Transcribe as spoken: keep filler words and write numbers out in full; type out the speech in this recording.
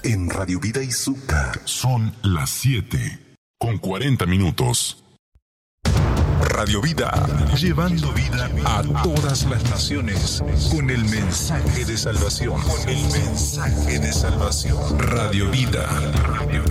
en Radio Vida y Zucca. Son las siete con cuarenta minutos. Radio Vida, llevando vida a todas las naciones con el mensaje de salvación. Con el mensaje de salvación. Radio Vida,